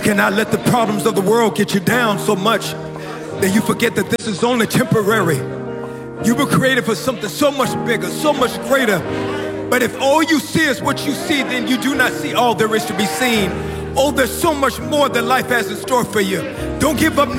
cannot let the problems of the world get you down so much that you forget that this is only temporary. You were created for something so much bigger, so much greater. But if all you see is what you see, then you do not see all there is to be seen. Oh, there's so much more that life has in store for you. Don't give up now.